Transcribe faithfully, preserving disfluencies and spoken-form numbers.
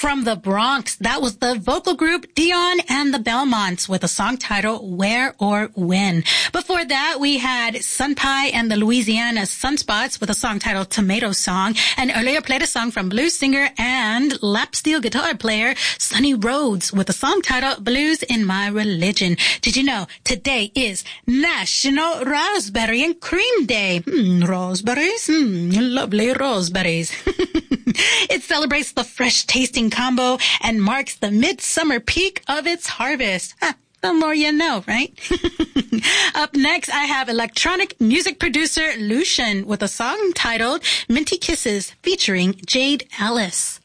From the Bronx, that was the vocal group Dion and the Belmonts with a song titled Where or When. Before that, we had Sunpie and the Louisiana Sunspots with a song titled Tomato Song. And earlier played a song from blues singer and lap steel guitar player Sonny Rhodes with a song titled Blues in My Religion. Did you know today is National Raspberry and Cream Day? Mm, raspberries? Mm, lovely raspberries. It celebrates the fresh-tasting combo and marks the midsummer peak of its harvest. Huh, the more you know, right? Up next, I have electronic music producer Lucian with a song titled Minty Kisses featuring Jade Alice.